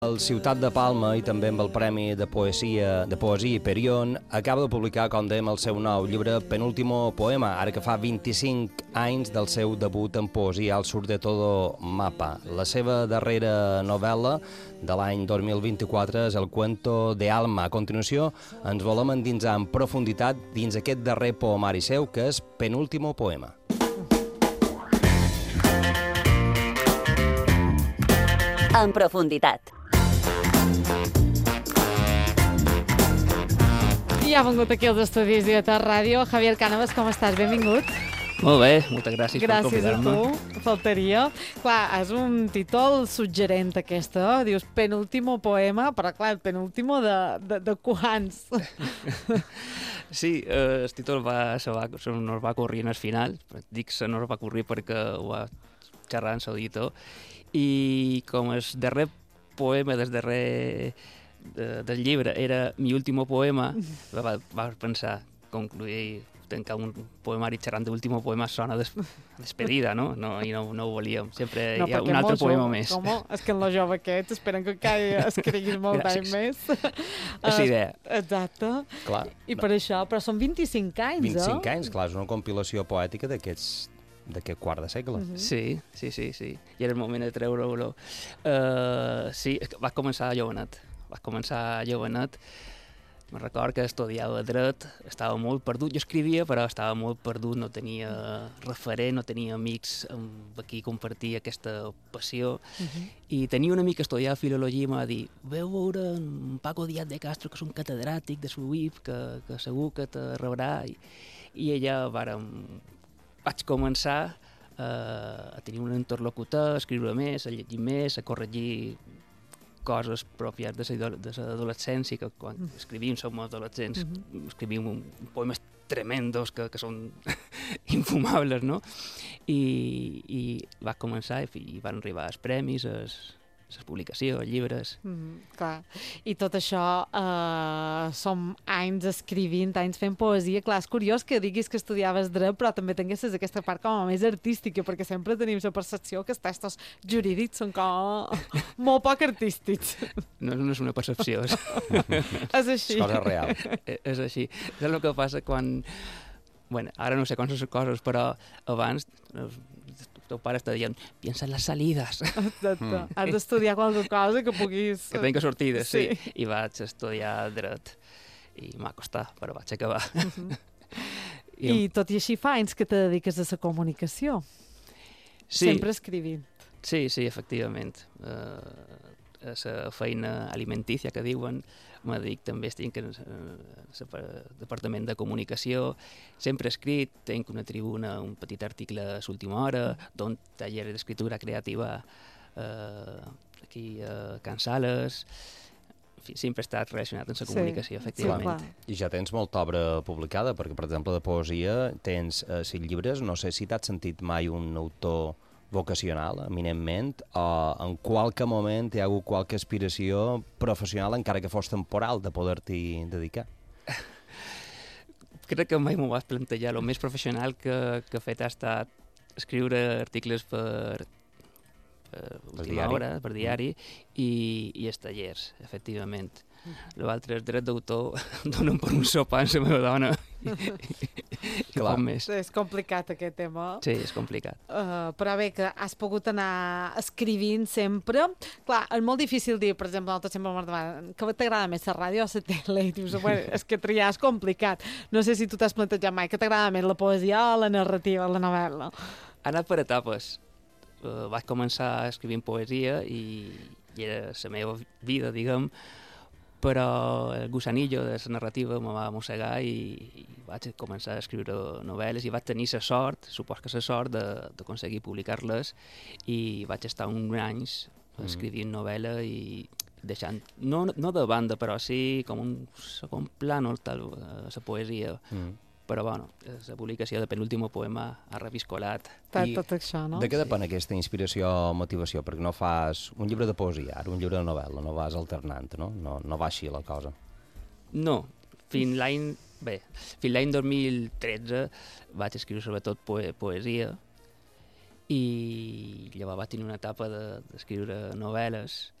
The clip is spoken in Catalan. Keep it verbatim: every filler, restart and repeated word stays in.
El Ciutat de Palma i també amb el Premi de Poesia de Poesia Perión acaba de publicar, com dèiem, el seu nou llibre Penúltimo Poema, ara que fa vint-i-cinc anys del seu debut en poesia al Sur de Todo Mapa. La seva darrera novel·la de l'any dos mil vint-i-quatre és El Cuento de Alma. A continuació ens volem endinsar en profunditat dins aquest darrer poemari seu, que és Penúltimo Poema. En profunditat. I ha vengut aquí als estudis de Ter Ràdio. Javier Cánovas, com estàs? Benvingut. Molt bé, moltes gràcies, gràcies per convidar-me. Gràcies a tu, faltaria. Clar, és un títol suggerent aquesta, dius penúltimo poema, però clar, el penúltimo de, de, de quants? Sí, eh, el títol va, se va, se nos va corrir al final, dic se nos va corrir perquè ho va xerrar en l'editor, i com el darrer poema del darrer de, del llibre era mi último poema, va, va pensar, concluir, tancar un poemari xerrant d'último poema sona des, despedida, no? no? I no, no ho volíem. Sempre no, hi ha un altre poema més. Com? És que en la jove aquest esperen que encara escriguis molt any més. És la idea. Exacte. Clar, I no. per això, però són vint-i-cinc anys, vint-i-cinc eh? anys, clar, és una compilació poètica d'aquests d'aquest quart de segle. Mhm. Sí, sí, sí, sí. I era el moment de treure-ho. Uh, sí, va començar jovenet. Va començar jovenet. Me record que estudiava dret, estava molt perdut. Jo escrivia, però estava molt perdut, no tenia referent, no tenia amics amb qui compartir aquesta passió. Uh-huh. I tenia un amic que estudiava filologia i m'ha dit: veu veure en Paco Díaz de Castro, que és un catedràtic de S U I P, que, que segur que te rebrà. I, i ella vàrem... vaig començar uh, a tenir un interlocutor, a escriure més, a llegir més, a corregir coses pròpies de l'adolescència, que quan mm. escrivim som adolescents, mm-hmm. escrivim un, poemes tremendos que, que són infumables, no? I, i va començar i, i van arribar els premis, les publicacions, els llibres... Mm, clar. I tot això eh, som anys escrivint, anys fent poesia. Clar, és curiós que diguis que estudiaves dret, però també tinguessis aquesta part com a més artística, perquè sempre tenim la percepció que els textos jurídics són com molt poc artístics. No, no és una percepció. És, és així. És cosa real. És, és així. És el que passa quan... Bueno, ara no sé com són les coses, però abans... teu pare està dient, piensa en les salides. Exacte. Mm. Has d'estudiar qualque cosa que puguis... Que tinc sortides, sí. sí. I vaig estudiar dret. I m'ha costat, però vaig acabar. Uh-huh. I, I tot i així fa anys que te dediques a la comunicació. Sí. Sempre escrivint. Sí, sí, efectivament. Uh, a la feina alimentícia que diuen, me dic, també estic en el departament de comunicació, sempre he escrit, tinc una tribuna, un petit article a l'última hora, d'un taller d'escriptura creativa eh, aquí a Can Sales. En fi, sempre he estat relacionat amb la comunicació, sí, efectivament. Sí, I ja tens molta obra publicada, perquè, per exemple, de poesia tens eh, sis llibres. No sé si t'has sentit mai un autor vocacional, eminentment, o en qualque moment hi ha hagut qualque aspiració professional, encara que fos temporal, de poder-t'hi dedicar? Crec que mai m'ho vas plantejar. El més professional que, que he fet ha estat escriure articles per, per última diari. hora, per diari, mm. i, i els tallers, efectivament. L'altre és dret d'autor, donen per un sopar amb la meva dona i, i, i poc més. És complicat aquest tema. Sí, és complicat. Uh, però bé, que has pogut anar escrivint sempre. Clar, és molt difícil dir, per exemple, nosaltres sempre m'ha demanat que t'agrada més la ràdio o la tele, i dius, bueno, és que triar és complicat. No sé si tu t'has plantejat mai que t'agrada més la poesia o la narrativa, la novel·la. Ha anat per etapes. Uh, vaig començar escrivint poesia i, i era la meva vida, diguem, però el gusanillo de la narrativa me va mossegar i, i vaig començar a escriure novel·les i vaig tenir la sort, supos que la sort, d'aconseguir publicar-les, i vaig estar uns anys escrivint mm. novel·la i deixant, no, no de banda, però sí com un segon plànol tal, la poesia. Mm. Però, bueno, la publicació de Penúltimo Poema ha reviscolat. Tot, tot això, no? De què depèn sí. aquesta inspiració o motivació? Perquè no fas un llibre de poesia, ara un llibre de novel·la, no vas alternant, no? No, no va així la cosa. No, fins l'any... Bé, fins l'any dos mil tretze vaig escriure sobretot poe poesia i llavors vaig tenir una etapa d'escriure de, novel·les